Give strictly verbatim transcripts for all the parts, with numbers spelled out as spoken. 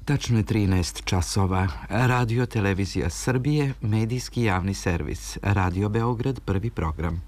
Tačno je trinaest časova. Radio Televizija Srbije, medijski javni servis. Radio Beograd, prvi program.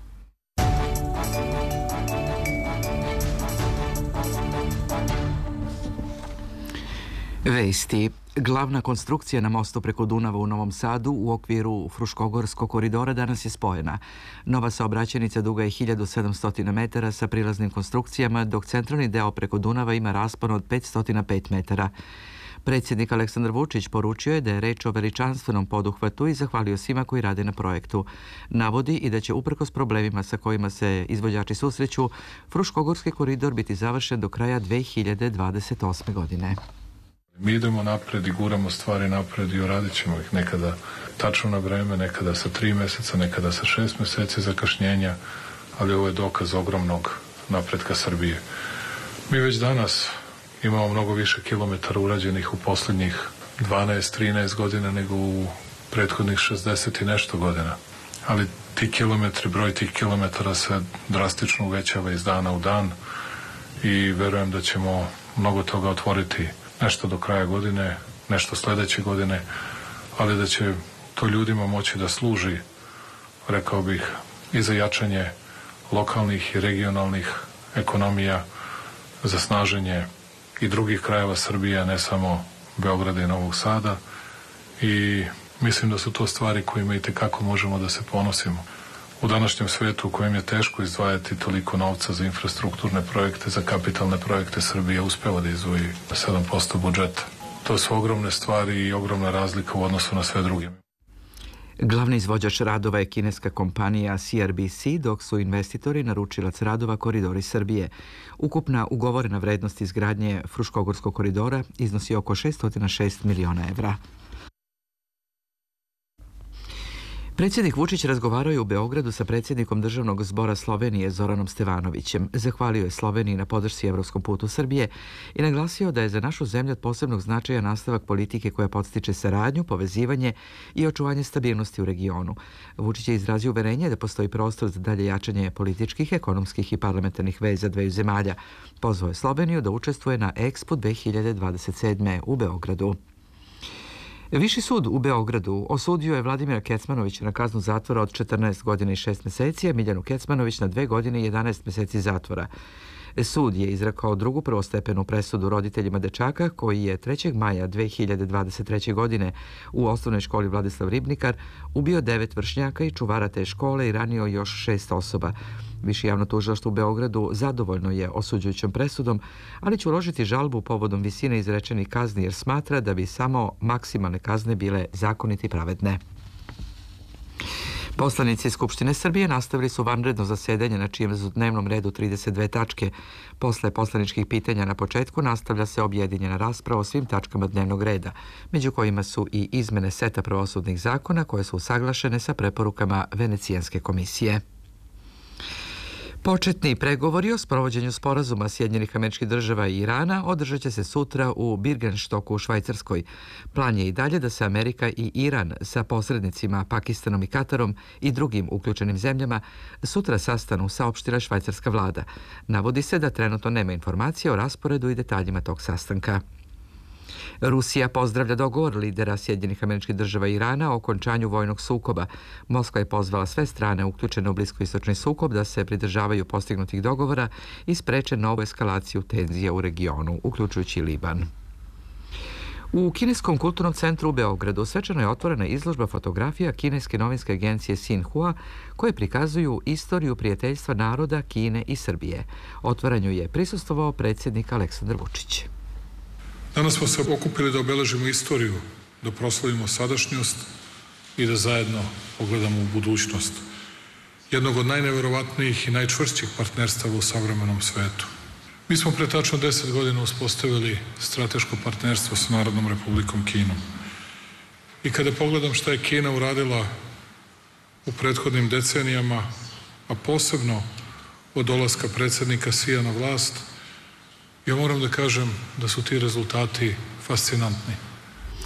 Vesti. Glavna konstrukcija na mostu preko Dunava u Novom Sadu u okviru Fruškogorskog koridora danas je spojena. Nova saobraćajnica duga je hiljadu sedamsto metara sa prilaznim konstrukcijama, dok centralni deo preko Dunava ima raspon od petsto pet metara. Predsjednik Aleksandar Vučić poručio je da je reč o veličanstvenom poduhvatu i zahvalio svima koji rade na projektu. Navodi i da će uprkos problemima sa kojima se izvođači susreću, Fruškogorski koridor biti završen do kraja dve hiljade dvadeset osme. godine. Mi idemo napred i guramo stvari napred i uradit ćemo ih nekada tačno na vreme, nekada sa tri meseca, nekada sa šest meseci zakašnjenja, ali ovo je dokaz ogromnog napretka Srbije. Mi već danas imamo mnogo više kilometara urađenih u posljednjih dvanaest trinaest godina nego u prethodnih šezdeset i nešto godina. Ali ti kilometri, broj tih kilometara se drastično uvećava iz dana u dan i verujem da ćemo mnogo toga otvoriti nešto do kraja godine, nešto sledeće godine, ali da će to ljudima moći da služi, rekao bih, i za jačanje lokalnih i regionalnih ekonomija, za snaženje i drugih krajeva Srbije, a ne samo Beograda i Novog Sada. I mislim da su to stvari kojima i tekako možemo da se ponosimo. U današnjem svetu u kojem je teško izdvajati toliko novca za infrastrukturne projekte, za kapitalne projekte, Srbija uspela da izdvoji sedam posto budžeta. To su ogromne stvari i ogromna razlika u odnosu na sve druge. Glavni izvođač radova je kineska kompanija C R B C, dok su investitori naručilac radova Koridori Srbije. Ukupna ugovorena vrednost izgradnje Fruškogorskog koridora iznosi oko šesto šest miliona evra. Predsjednik Vučić razgovarao je u Beogradu sa predsjednikom Državnog zbora Slovenije Zoranom Stevanovićem. Zahvalio je Sloveniji na podršci evropskom putu Srbije i naglasio da je za našu zemlju od posebnog značaja nastavak politike koja podstiče saradnju, povezivanje i očuvanje stabilnosti u regionu. Vučić je izrazio uverenje da postoji prostor za dalje jačanje političkih, ekonomskih i parlamentarnih veza dveju zemalja. Pozvao je Sloveniju da učestvuje na Expo dve hiljade dvadeset sedme. u Beogradu. Viši sud u Beogradu osudio je Vladimira Kecmanovića na kaznu zatvora od četrnaest godina i šest meseci, a Miljanu Kecmanović na dve godine i jedanaest meseci zatvora. Sud je izrekao drugu prvostepenu presudu roditeljima dečaka koji je trećeg maja dve hiljade dvadeset treće. godine u osnovnoj školi Vladislav Ribnikar ubio devet vršnjaka i čuvara te škole i ranio još šest osoba. Viši javno tužilaštvo u Beogradu zadovoljno je osuđujućom presudom, ali će uložiti žalbu povodom visine izrečenih kazni jer smatra da bi samo maksimalne kazne bile zakonite i pravedne. Poslanici Skupštine Srbije nastavili su vanredno zasedanje na čijem su dnevnom redu trideset dve tačke. Posle poslaničkih pitanja na početku nastavlja se objedinjena rasprava o svim tačkama dnevnog reda, među kojima su i izmene seta pravosudnih zakona koje su usaglašene sa preporukama Venecijanske komisije. Početni pregovori o sprovođenju sporazuma Sjedinjenih Američkih Država i Irana održat će se sutra u Birgenstoku u Švajcarskoj. Plan je i dalje da se Amerika i Iran sa posrednicima Pakistanom i Katarom i drugim uključenim zemljama sutra sastanu, saopštila švajcarska vlada. Navodi se da trenutno nema informacije o rasporedu i detaljima tog sastanka. Rusija pozdravlja dogovor lidera Sjedinjenih Američkih Država i Irana o okončanju vojnog sukoba. Moskva je pozvala sve strane uključene u bliskoistočni sukob da se pridržavaju postignutih dogovora i spreče novu eskalaciju tenzija u regionu, uključujući Liban. U Kineskom kulturnom centru u Beogradu svečano je otvorena izložba fotografija kineske novinske agencije Xinhua koje prikazuju istoriju prijateljstva naroda Kine i Srbije. Otvaranju je prisustvovao predsjednik Aleksandar Vučić. Danas smo se okupili da obeležimo istoriju, da proslavimo sadašnjost i da zajedno pogledamo u budućnost. Jednog od najneverovatnijih i najčvršćih partnerstava u savremenom svetu. Mi smo pre tačno deset godina uspostavili strateško partnerstvo sa Narodnom Republikom Kinom. I kada pogledam šta je Kina uradila u prethodnim decenijama, a posebno od dolaska predsjednika Sija na vlast, ja moram da kažem da su ti rezultati fascinantni.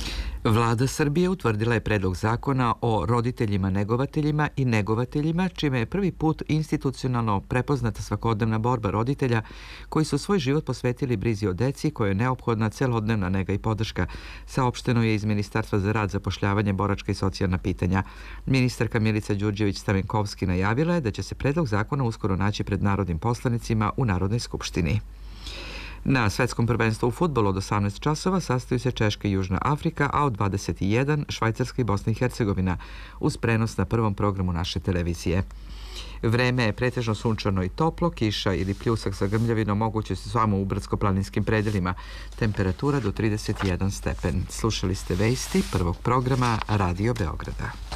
Vlada Srbije utvrdila je predlog zakona o roditeljima negovateljima i negovateljima, čime je prvi put institucionalno prepoznata svakodnevna borba roditelja koji su svoj život posvetili brizi o deci kojoj je neophodna celodnevna nega i podrška, saopšteno je iz Ministarstva za rad, zapošljavanje, boračka i socijalna pitanja. Ministarka Milica Đurđević-Stamenkovski najavila je da će se predlog zakona uskoro naći pred narodnim poslanicima u Narodnoj skupštini. Na svetskom prvenstvu u fudbalu od osamnaest časova sastaju se Češka i Južna Afrika, a od dvadeset jedan Švajcarska i Bosna i Hercegovina uz prenos na prvom programu naše televizije. Vreme je pretežno sunčano i toplo, kiša ili pljusak sa grmljavinom moguće se samo u brdsko-planinskim predelima. Temperatura do trideset jedan stepen. Slušali ste vesti prvog programa Radio Beograda.